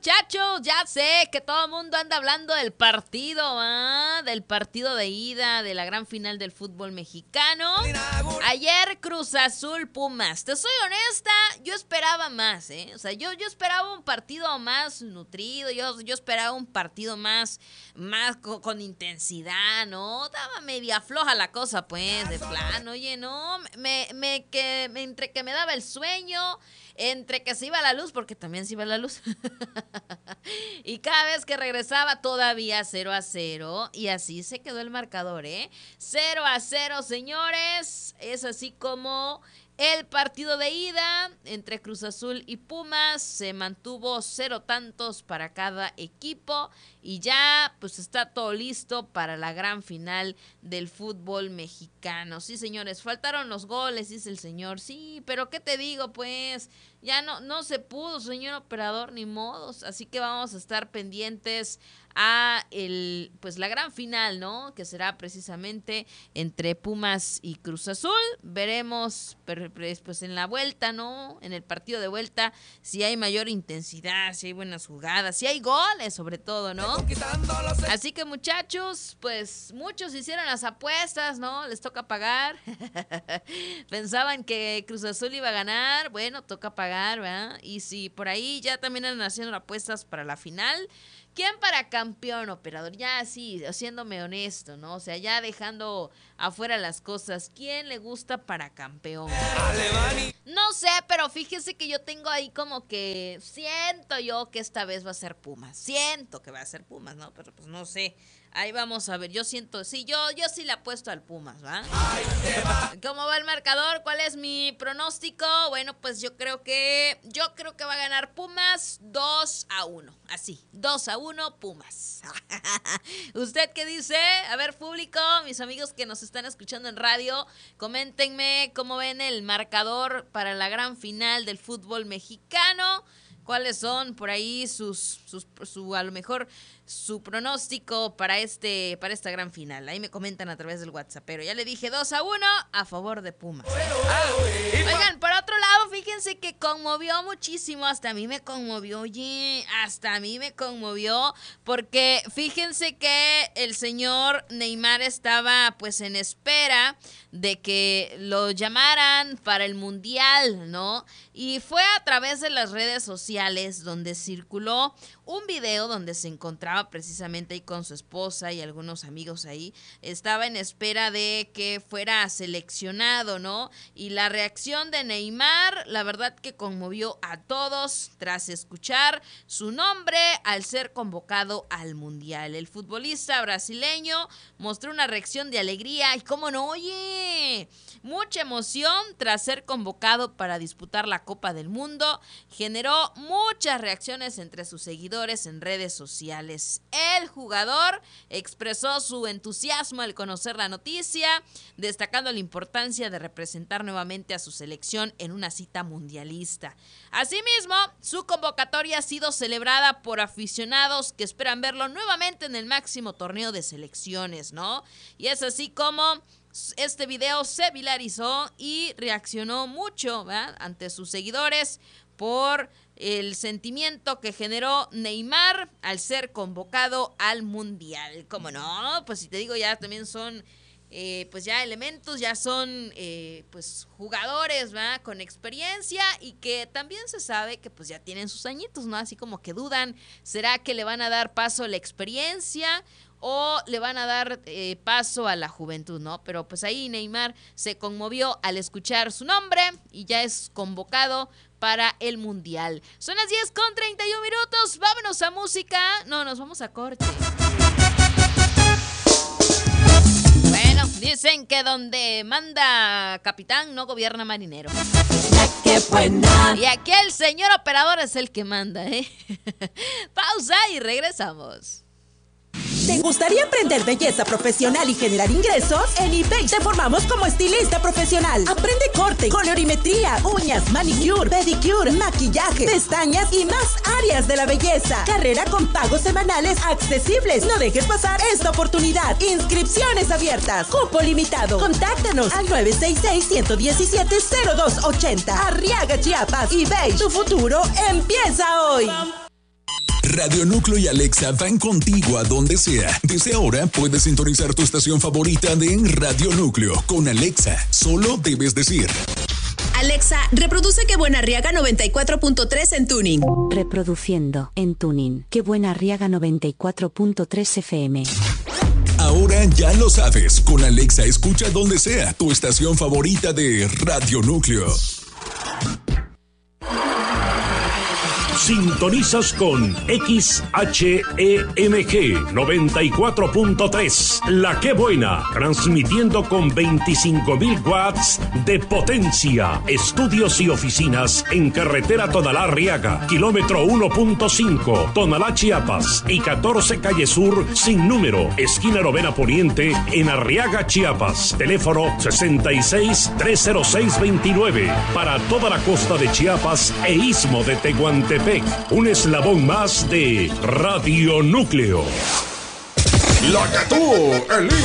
muchachos, ya sé que todo el mundo anda hablando del partido, del partido de ida, de la gran final del fútbol mexicano. Ayer Cruz Azul Pumas. Te soy honesta, yo esperaba más, O sea, yo esperaba un partido más nutrido, yo esperaba un partido más con intensidad, ¿no? Estaba media floja la cosa, pues, de plano. Oye, no, entre que me daba el sueño, entre que se iba la luz, porque también se iba la luz. Y cada vez que regresaba todavía 0-0. Y así se quedó el marcador, 0-0, señores. Es así como el partido de ida entre Cruz Azul y Pumas se mantuvo 0 tantos para cada equipo. Y ya pues está todo listo para la gran final del fútbol mexicano. Sí, señores, faltaron los goles, dice el señor. Sí, pero ¿qué te digo, pues? Ya no se pudo, señor operador, ni modos. Así que vamos a estar pendientes a la gran final, ¿no? Que será precisamente entre Pumas y Cruz Azul. Veremos pues en la vuelta, ¿no? En el partido de vuelta, si hay mayor intensidad, si hay buenas jugadas, si hay goles sobre todo, ¿no? Así que muchachos, pues muchos hicieron las apuestas, ¿no? Les toca pagar. Pensaban que Cruz Azul iba a ganar, bueno, toca pagar, ¿verdad? Y si por ahí ya también andan haciendo apuestas para la final. ¿Quién para campeón, operador? Ya así, haciéndome honesto, ¿no? O sea, ya dejando afuera las cosas. ¿Quién le gusta para campeón? No sé, pero fíjese que yo tengo ahí como que siento yo que esta vez va a ser Pumas. Siento que va a ser Pumas, ¿no? Pero pues no sé. Ahí vamos a ver, yo siento, sí, yo sí le apuesto al Pumas, ¿va? ¿Cómo va el marcador? ¿Cuál es mi pronóstico? Bueno, pues yo creo que va a ganar Pumas 2-1, así, 2-1 Pumas. ¿Usted qué dice? A ver, público, mis amigos que nos están escuchando en radio, coméntenme cómo ven el marcador para la gran final del fútbol mexicano. ¿Cuáles son por ahí a lo mejor su pronóstico para esta gran final? Ahí me comentan a través del WhatsApp. Pero ya le dije 2-1 a favor de Pumas. Oigan, por otro lado, fíjense que conmovió muchísimo. Hasta a mí me conmovió, porque fíjense que el señor Neymar estaba pues en espera de que lo llamaran para el Mundial, ¿no? Y fue a través de las redes sociales donde circuló un video donde se encontraba precisamente ahí con su esposa y algunos amigos ahí. Estaba en espera de que fuera seleccionado, ¿no? Y la reacción de Neymar, la verdad que conmovió a todos tras escuchar su nombre al ser convocado al Mundial. El futbolista brasileño mostró una reacción de alegría y, cómo no, oye, mucha emoción tras ser convocado para disputar la Copa del Mundo. Generó muchas reacciones entre sus seguidores en redes sociales. El jugador expresó su entusiasmo al conocer la noticia, destacando la importancia de representar nuevamente a su selección en una cita mundialista. Asimismo, su convocatoria ha sido celebrada por aficionados que esperan verlo nuevamente en el máximo torneo de selecciones, ¿no? Y es así como este video se viralizó y reaccionó mucho, ¿verdad?, ante sus seguidores por el sentimiento que generó Neymar al ser convocado al Mundial. ¿Cómo no? Pues si te digo, ya también son pues ya elementos, ya son pues jugadores, ¿verdad?, con experiencia, y que también se sabe que pues ya tienen sus añitos, ¿no? Así como que dudan, ¿será que le van a dar paso a la experiencia o le van a dar paso a la juventud, ¿no? Pero pues ahí Neymar se conmovió al escuchar su nombre y ya es convocado para el Mundial. Son las 10:31, vámonos a música. No, nos vamos a corte. Bueno, dicen que donde manda capitán no gobierna marinero. ¡Qué buena! Y aquí el señor operador es el que manda, Pausa y regresamos. ¿Te gustaría aprender belleza profesional y generar ingresos? En eBay te formamos como estilista profesional. Aprende corte, colorimetría, uñas, manicure, pedicure, maquillaje, pestañas y más áreas de la belleza. Carrera con pagos semanales accesibles. No dejes pasar esta oportunidad. Inscripciones abiertas. Cupo limitado. Contáctanos al 966-117-0280. Arriaga, Chiapas. eBay, tu futuro empieza hoy. Radio Núcleo y Alexa van contigo a donde sea. Desde ahora puedes sintonizar tu estación favorita de Radio Núcleo con Alexa. Solo debes decir: Alexa, reproduce Qué Buena Arriaga 94.3 en Tuning. Reproduciendo en Tuning Qué Buena Arriaga 94.3 FM. Ahora ya lo sabes, con Alexa escucha donde sea tu estación favorita de Radio Núcleo. Sintonizas con XHEMG 94.3, La Qué Buena, transmitiendo con 25.000 watts de potencia. Estudios y oficinas en carretera Tonalá-Arriaga, kilómetro 1.5, Tonalá, Chiapas, y 14 Calle Sur, sin número, esquina Novena Poniente, en Arriaga, Chiapas. Teléfono 66-306-29, para toda la costa de Chiapas e Istmo de Tehuantepec. Un eslabón más de Radio Núcleo. La que tú eliges.